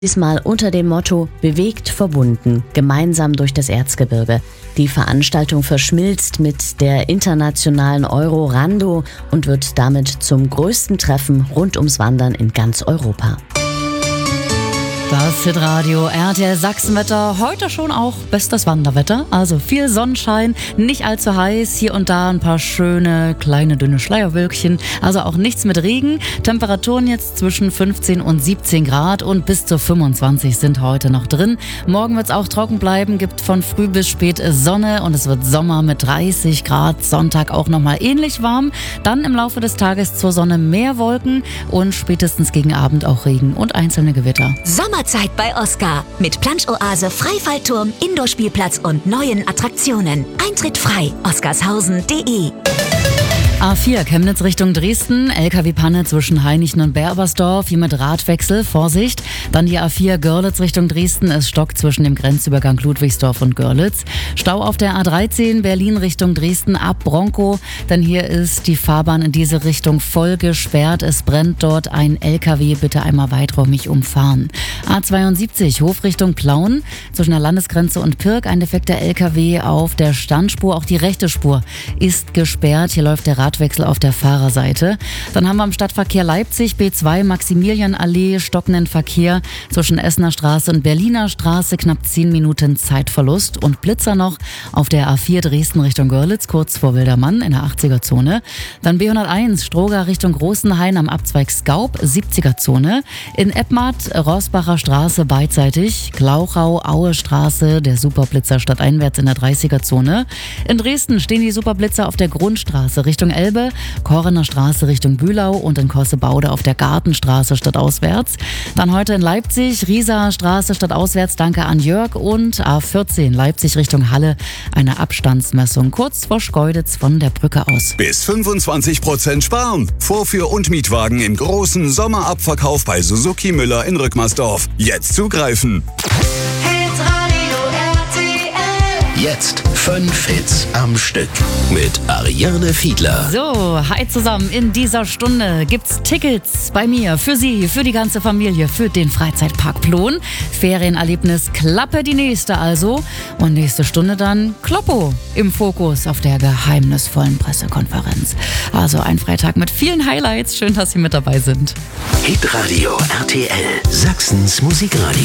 Diesmal unter dem Motto Bewegt verbunden, gemeinsam durch das Erzgebirge. Die Veranstaltung verschmilzt mit der internationalen Euro-Rando und wird damit zum größten Treffen rund ums Wandern in ganz Europa. Das Hitradio RTL Sachsenwetter, heute schon auch bestes Wanderwetter, also viel Sonnenschein, nicht allzu heiß, hier und da ein paar schöne, kleine, dünne Schleierwölkchen, also auch nichts mit Regen. Temperaturen jetzt zwischen 15 und 17 Grad und bis zu 25 sind heute noch drin. Morgen wird es auch trocken bleiben, gibt von früh bis spät Sonne und es wird Sommer mit 30 Grad, Sonntag auch nochmal ähnlich warm. Dann im Laufe des Tages zur Sonne mehr Wolken und spätestens gegen Abend auch Regen und einzelne Gewitter. Sommerzeit bei Oscar mit Planschoase, Freifallturm, Indoorspielplatz und neuen Attraktionen. Eintritt frei. oscarshausen.de. A4 Chemnitz Richtung Dresden, LKW-Panne zwischen Hainichen und Berbersdorf, hier mit Radwechsel, Vorsicht. Dann die A4 Görlitz Richtung Dresden, es stockt zwischen dem Grenzübergang Ludwigsdorf und Görlitz. Stau auf der A13 Berlin Richtung Dresden ab Bronkow, denn hier ist die Fahrbahn in diese Richtung voll gesperrt. Es brennt dort ein LKW, bitte einmal weiträumig umfahren. A72 Hof Richtung Plauen, zwischen der Landesgrenze und Pirk, ein defekter LKW auf der Standspur, auch die rechte Spur ist gesperrt. Hier läuft der Radwechsel auf der Fahrerseite. Dann haben wir im Stadtverkehr Leipzig B2 Maximilianallee stockenden Verkehr zwischen Essener Straße und Berliner Straße, knapp 10 Minuten Zeitverlust und Blitzer noch auf der A4 Dresden Richtung Görlitz, kurz vor Wildermann in der 80er-Zone. Dann B101 Stroger Richtung Großenhain am Abzweig Skaub, 70er-Zone. In Eppmatt Rossbacher Straße beidseitig, Glauchau Aue Straße, der Superblitzer stadteinwärts in der 30er-Zone. In Dresden stehen die Superblitzer auf der Grundstraße Richtung Elbe, Korrener Straße Richtung Bühlau und in Kossebaude auf der Gartenstraße stadtauswärts. Dann heute in Leipzig, Rieser Straße stadtauswärts, danke an Jörg, und A14 Leipzig Richtung Halle, eine Abstandsmessung kurz vor Schkeuditz von der Brücke aus. Bis 25% sparen. Vorführ- und Mietwagen im großen Sommerabverkauf bei Suzuki Müller in Rückmersdorf. Jetzt zugreifen. Jetzt 5 Hits am Stück mit Ariane Fiedler. So, hi zusammen. In dieser Stunde gibt's Tickets bei mir für Sie, für die ganze Familie, für den Freizeitpark Plon. Ferienerlebnis Klappe die nächste also. Und nächste Stunde dann Kloppo im Fokus auf der geheimnisvollen Pressekonferenz. Also ein Freitag mit vielen Highlights. Schön, dass Sie mit dabei sind. Hitradio RTL, Sachsens Musikradio.